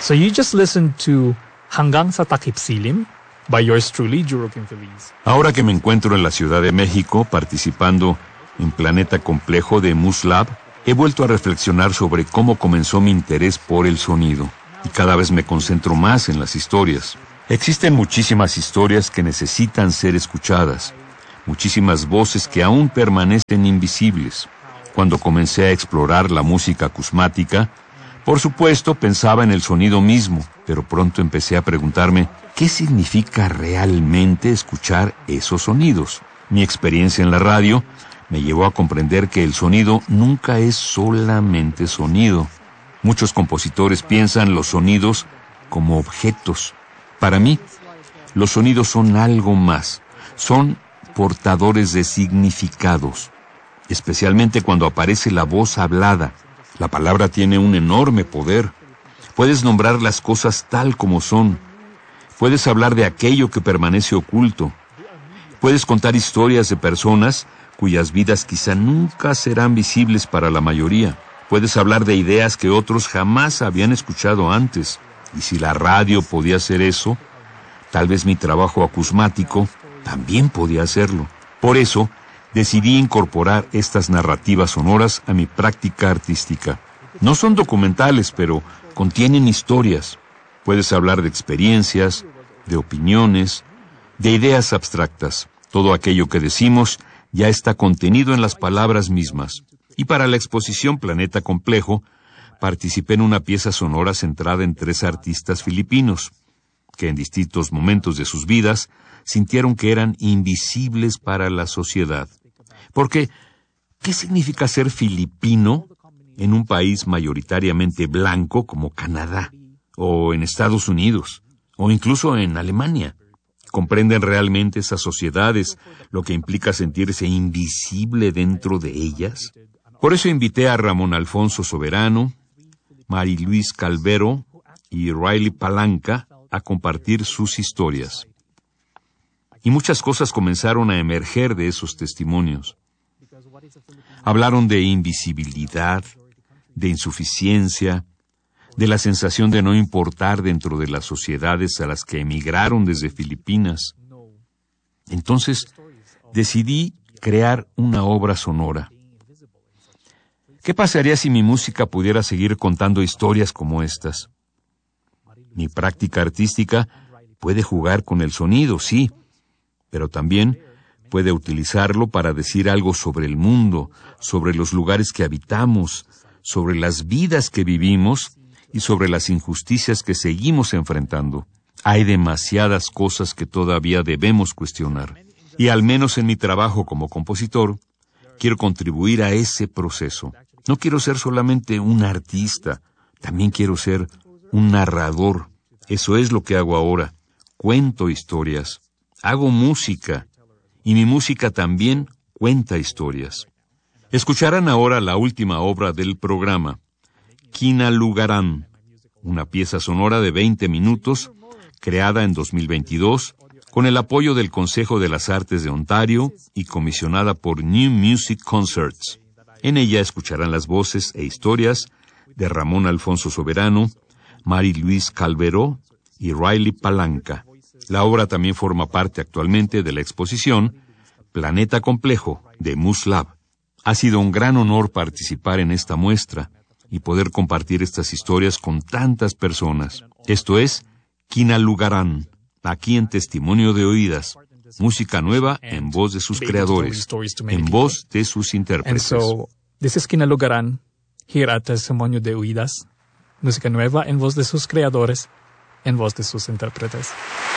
So you just listened to Hanggang sa Takip Silim by yours truly, Jurokin Feliz. Ahora que me encuentro en la Ciudad de México participando en Planeta Complejo de MusLab, he vuelto a reflexionar sobre cómo comenzó mi interés por el sonido, y cada vez me concentro más en las historias. Existen muchísimas historias que necesitan ser escuchadas, muchísimas voces que aún permanecen invisibles. Cuando comencé a explorar la música acusmática, por supuesto pensaba en el sonido mismo, pero pronto empecé a preguntarme ¿qué significa realmente escuchar esos sonidos? Mi experiencia en la radio me llevó a comprender que el sonido nunca es solamente sonido. Muchos compositores piensan los sonidos como objetos. Para mí, los sonidos son algo más. Son portadores de significados, especialmente cuando aparece la voz hablada. La palabra tiene un enorme poder. Puedes nombrar las cosas tal como son. Puedes hablar de aquello que permanece oculto. Puedes contar historias de personas cuyas vidas quizá nunca serán visibles para la mayoría. Puedes hablar de ideas que otros jamás habían escuchado antes. Y si la radio podía hacer eso, tal vez mi trabajo acusmático también podía hacerlo. Por eso, decidí incorporar estas narrativas sonoras a mi práctica artística. No son documentales, pero contienen historias. Puedes hablar de experiencias, de opiniones, de ideas abstractas. Todo aquello que decimos ya está contenido en las palabras mismas. Y para la exposición Planeta Complejo, participé en una pieza sonora centrada en 3 artistas filipinos, que en distintos momentos de sus vidas sintieron que eran invisibles para la sociedad. Porque, ¿qué significa ser filipino en un país mayoritariamente blanco como Canadá, o en Estados Unidos, o incluso en Alemania? ¿Comprenden realmente esas sociedades lo que implica sentirse invisible dentro de ellas? Por eso invité a Ramón Alfonso Soberano, Mari Luis Calvero y Riley Palanca a compartir sus historias. Y muchas cosas comenzaron a emerger de esos testimonios. Hablaron de invisibilidad, de insuficiencia, de la sensación de no importar dentro de las sociedades a las que emigraron desde Filipinas. Entonces, decidí crear una obra sonora. ¿Qué pasaría si mi música pudiera seguir contando historias como estas? Mi práctica artística puede jugar con el sonido, sí, pero también puede utilizarlo para decir algo sobre el mundo, sobre los lugares que habitamos, sobre las vidas que vivimos y sobre las injusticias que seguimos enfrentando. Hay demasiadas cosas que todavía debemos cuestionar. Y al menos en mi trabajo como compositor, quiero contribuir a ese proceso. No quiero ser solamente un artista, también quiero ser un narrador. Eso es lo que hago ahora. Cuento historias, hago música, y mi música también cuenta historias. Escucharán ahora la última obra del programa, Kinalugaran, una pieza sonora de 20 minutos, creada en 2022, con el apoyo del Consejo de las Artes de Ontario y comisionada por New Music Concerts. En ella escucharán las voces e historias de Ramón Alfonso Soberano, Mari Luis Calvero y Riley Palanca. La obra también forma parte actualmente de la exposición Planeta Complejo de MusLab. Ha sido un gran honor participar en esta muestra y poder compartir estas historias con tantas personas. Esto es Kinalugaran, aquí en Testimonio de Oídas, música nueva en voz de sus creadores, en voz de sus intérpretes. And so, this is Kinalugaran, here at Testimonio de Oídas, música nueva en voz de sus creadores, en voz de sus intérpretes.